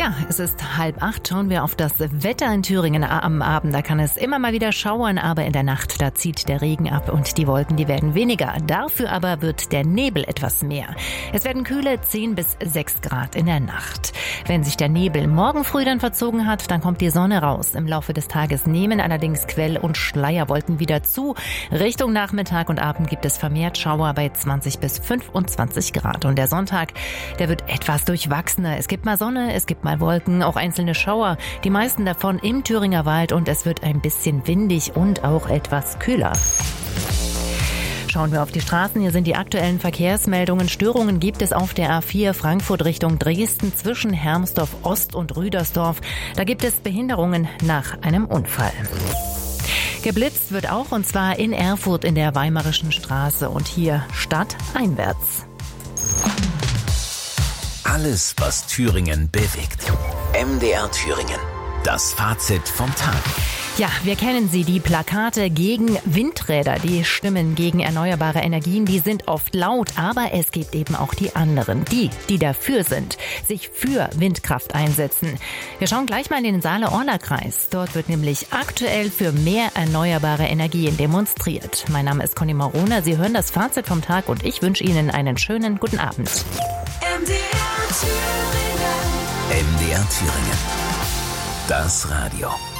Ja, es ist 7:30. Schauen wir auf das Wetter in Thüringen am Abend. Da kann es immer mal wieder schauern, aber in der Nacht, da zieht der Regen ab und die Wolken, die werden weniger. Dafür aber wird der Nebel etwas mehr. Es werden kühle 10 bis 6 Grad in der Nacht. Wenn sich der Nebel morgen früh dann verzogen hat, dann kommt die Sonne raus. Im Laufe des Tages nehmen allerdings Quell- und Schleierwolken wieder zu. Richtung Nachmittag und Abend gibt es vermehrt Schauer bei 20 bis 25 Grad. Und der Sonntag, der wird etwas durchwachsener. Es gibt mal Sonne, es gibt mal Wolken, auch einzelne Schauer, die meisten davon im Thüringer Wald, und es wird ein bisschen windig und auch etwas kühler. Schauen wir auf die Straßen. Hier sind die aktuellen Verkehrsmeldungen. Störungen gibt es auf der A4 Frankfurt Richtung Dresden zwischen Hermsdorf Ost und Rüdersdorf. Da gibt es Behinderungen nach einem Unfall. Geblitzt wird auch, und zwar in Erfurt in der Weimarischen Straße und hier stadteinwärts. Alles, was Thüringen bewegt. MDR Thüringen. Das Fazit vom Tag. Ja, wir kennen sie, die Plakate gegen Windräder, die Stimmen gegen erneuerbare Energien, die sind oft laut, aber es gibt eben auch die anderen, die dafür sind, sich für Windkraft einsetzen. Wir schauen gleich mal in den Saale-Orla-Kreis. Dort wird nämlich aktuell für mehr erneuerbare Energien demonstriert. Mein Name ist Conny Marona, Sie hören das Fazit vom Tag und ich wünsche Ihnen einen schönen guten Abend. MDR Thüringen. Das Radio.